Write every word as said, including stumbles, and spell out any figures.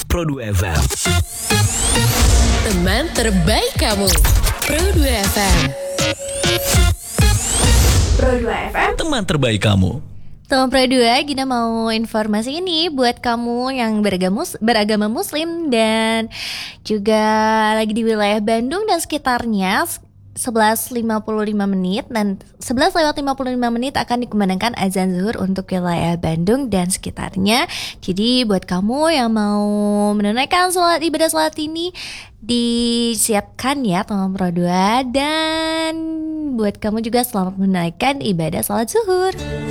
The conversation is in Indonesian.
Pro dua F M. Teman terbaik kamu, Pro dua F M. Pro dua F M, Teman terbaik kamu. Teman Pro dua, Gina mau informasi ini buat kamu yang beragama, beragama muslim dan juga lagi di wilayah Bandung dan sekitarnya. Sebelas lima puluh lima menit dan sebelas lewat lima puluh lima menit akan dikumandangkan azan zuhur untuk wilayah Bandung dan sekitarnya. Jadi buat kamu yang mau menunaikan sholat ibadah sholat ini, disiapkan ya teman Pro dua. Dan buat kamu juga selamat menunaikan ibadah sholat zuhur.